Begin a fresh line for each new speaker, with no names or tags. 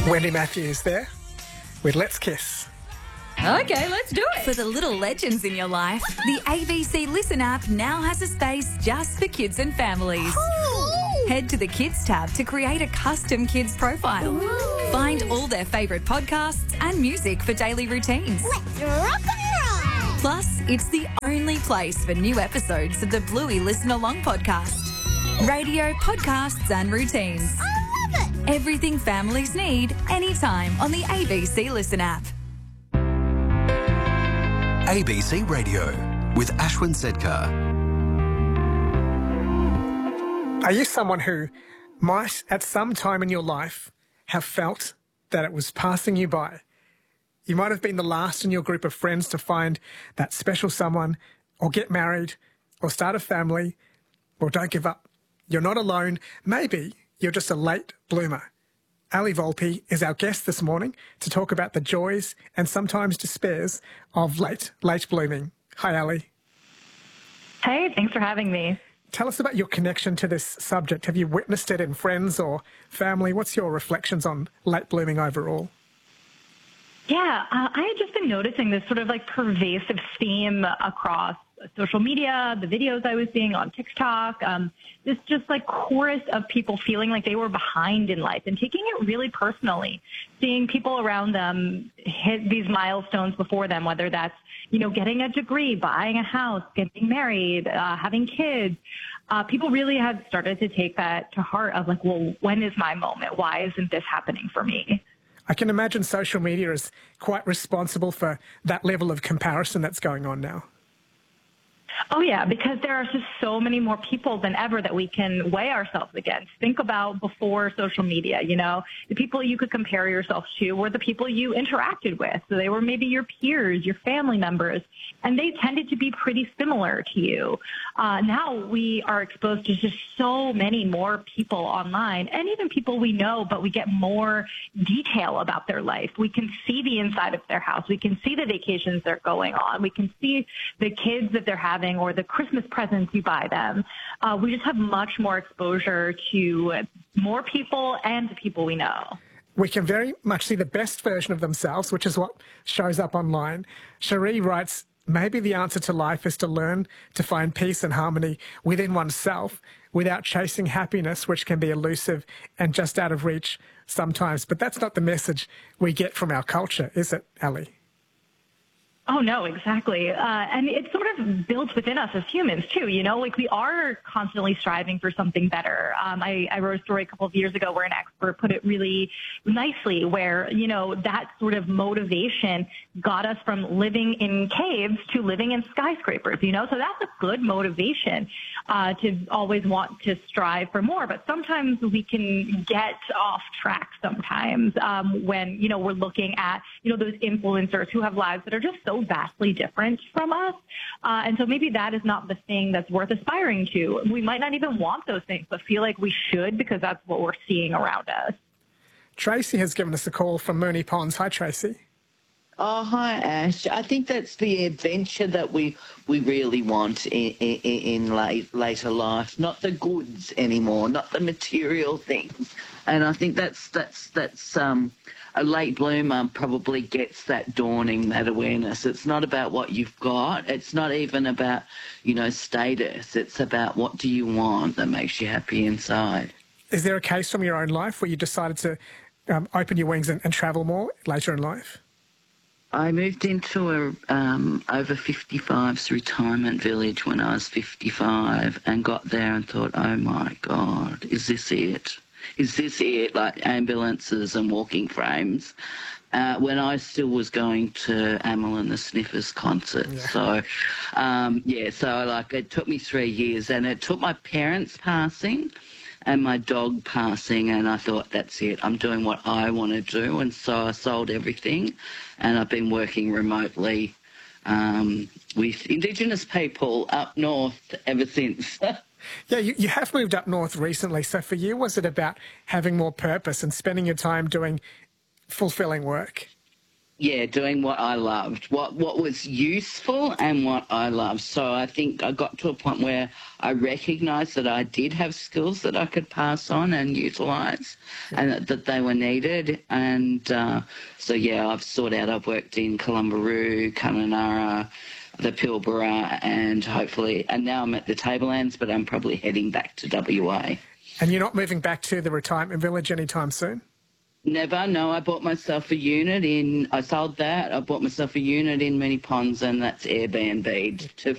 Wendy Matthews there with Let's Kiss.
Okay, let's do it.
For the little legends in your life, the ABC Listen app now has a space just for kids and families. Head to the Kids tab to create a custom kids profile. Find all their favourite podcasts and music for daily routines.
Let's rock and roll!
Plus, it's the only place for new episodes of the Bluey Listen Along podcast. Radio, podcasts and routines.
I love it!
Everything families need, anytime on the ABC Listen app.
ABC Radio with Ashwin Sedkar.
Are you someone who might, at some time in your life, have felt that it was passing you by? You might have been the last in your group of friends to find that special someone, or get married, or start a family. Well, don't give up. You're not alone. Maybe you're just a late bloomer. Ali Volpe is our guest this morning to talk about the joys and sometimes despairs of late blooming. Hi, Ali.
Hey, thanks for having me.
Tell us about your connection to this subject. Have you witnessed it in friends or family? What's your reflections on late blooming overall?
Yeah, I had just been noticing this sort of like pervasive theme across social media, the videos I was seeing on TikTok, this just like chorus of people feeling like they were behind in life and taking it really personally, seeing people around them hit these milestones before them, whether that's, getting a degree, buying a house, getting married, having kids. People really have started to take that to heart of like, well, when is my moment? Why isn't this happening for me?
I can imagine social media is quite responsible for that level of comparison that's going on now.
Oh, yeah, because there are just so many more people than ever that we can weigh ourselves against. Think about before social media, the people you could compare yourself to were the people you interacted with. So they were maybe your peers, your family members, and they tended to be pretty similar to you. Now we are exposed to just so many more people online and even people we know, but we get more detail about their life. We can see the inside of their house. We can see the vacations they're going on. We can see the kids that they're having or the Christmas presents you buy them. We just have much more exposure to more people and the people we know.
We can very much see the best version of themselves, which is what shows up online. Cherie writes, maybe the answer to life is to learn to find peace and harmony within oneself without chasing happiness, which can be elusive and just out of reach sometimes. But that's not the message we get from our culture, is it, Ali?
Oh, no, exactly. And it's sort of built within us as humans, too. Like we are constantly striving for something better. I wrote a story a couple of years ago where an expert put it really nicely where, that sort of motivation got us from living in caves to living in skyscrapers, so that's a good motivation to always want to strive for more. But sometimes we can get off track sometimes when, we're looking at, those influencers who have lives that are just so vastly different from us. And so maybe that is not the thing that's worth aspiring to. We might not even want those things, but feel like we should because that's what we're seeing around us.
Tracy has given us a call from Moonee Ponds. Hi, Tracy.
Oh, hi, Ash. I think that's the adventure that we really want in later life, not the goods anymore, not the material things. And I think that's a late bloomer probably gets that dawning, that awareness. It's not about what you've got. It's not even about, status. It's about what do you want that makes you happy inside.
Is there a case from your own life where you decided to open your wings and travel more later in life?
I moved into a over 55s retirement village when I was 55 and got there and thought, oh, my God, is this it? Is this it? Like ambulances and walking frames. When I still was going to Amyl and the Sniffers concert. Yeah. So it took me 3 years and it took my parents passing and my dog passing and I thought, that's it, I'm doing what I want to do. And so I sold everything and I've been working remotely with Indigenous people up north ever since.
Yeah, you have moved up north recently. So for you, was it about having more purpose and spending your time doing fulfilling work?
doing what I loved, what was useful and what I loved. So I think I got to a point where I recognised that I did have skills that I could pass on and utilise, and that they were needed. And I've worked in Columbaroo, Kununurra, the Pilbara, and now I'm at the Tablelands, but I'm probably heading back to WA.
And you're not moving back to the retirement village anytime soon?
Never, no. I bought myself a unit I sold that. I bought myself a unit in Moonee Ponds, and that's Airbnb'd to